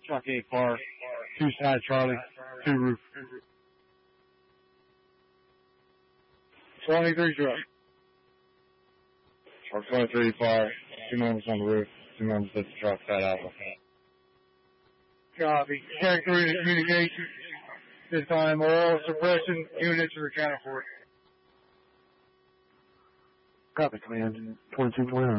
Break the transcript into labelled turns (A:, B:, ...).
A: Truck 8 car, 2 side Charlie, 2 roof. 23 truck. Truck 23 fire, 2 members on the roof, 2 members at the truck side alpha. Copy. Check through the communication. This time all suppression units are accounted for.
B: Copy, command. 22.0.